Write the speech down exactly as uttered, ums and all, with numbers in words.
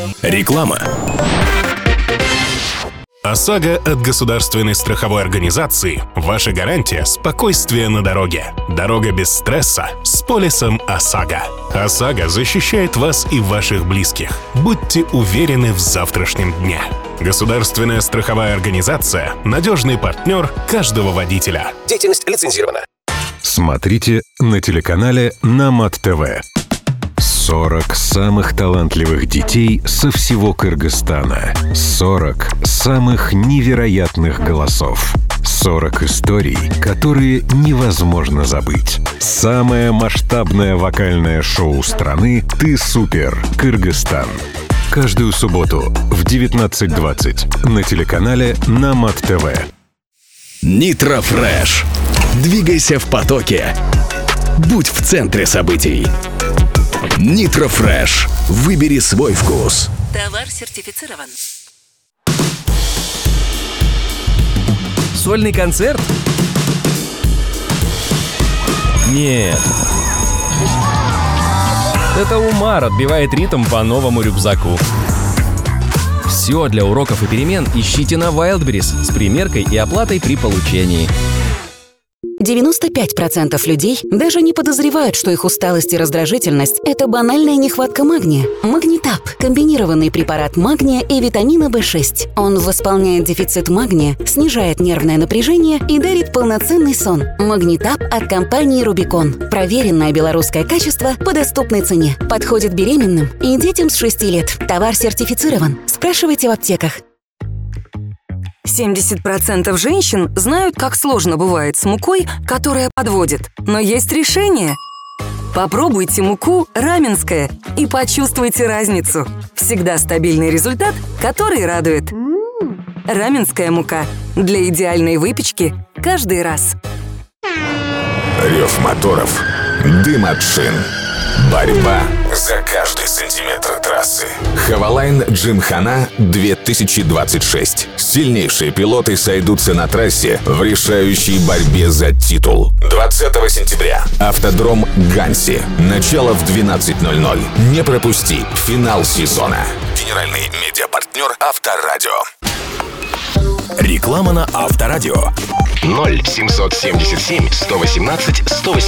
Реклама. ОСАГО от государственной страховой организации – ваша гарантия спокойствия на дороге. Дорога без стресса с полисом ОСАГО. ОСАГО защищает вас и ваших близких. Будьте уверены в завтрашнем дне. Государственная страховая организация – надежный партнер каждого водителя. Деятельность лицензирована. Смотрите на телеканале Намат ТВ. сорок самых талантливых детей со всего Кыргызстана. сорок самых невероятных голосов. сорок историй, которые невозможно забыть. Самое масштабное вокальное шоу страны «Ты супер! Кыргызстан». Каждую субботу в девятнадцать двадцать на телеканале Намат ТВ. Nitro Fresh. Двигайся в потоке. Будь в центре событий. Nitro Fresh. Выбери свой вкус. Товар сертифицирован. Сольный концерт? Нет. Это Умар отбивает ритм по новому рюкзаку. Все для уроков и перемен ищите на Wildberries с примеркой и оплатой при получении. девяносто пять процентов людей даже не подозревают, что их усталость и раздражительность – это банальная нехватка магния. Магнитап – комбинированный препарат магния и витамина бэ шесть. Он восполняет дефицит магния, снижает нервное напряжение и дарит полноценный сон. Магнитап от компании Рубикон. Проверенное белорусское качество по доступной цене. Подходит беременным и детям с шести лет. Товар сертифицирован. Спрашивайте в аптеках. семьдесят процентов женщин знают, как сложно бывает с мукой, которая подводит. Но есть решение. Попробуйте муку раменская и почувствуйте разницу. Всегда стабильный результат, который радует. Раменская мука. Для идеальной выпечки каждый раз. Рев моторов, дым от шин, борьба за каждый сантиметр трассы. Хавалайн Джимхана две тысячи двадцать шесть. Сильнейшие пилоты сойдутся на трассе в решающей борьбе за титул. двадцатого сентября. Автодром Ганси. Начало в двенадцать ноль ноль. Не пропусти финал сезона. Генеральный медиапартнер Авторадио. Реклама на Авторадио. ноль семьсот семьдесят семь сто восемнадцать сто восемнадцать.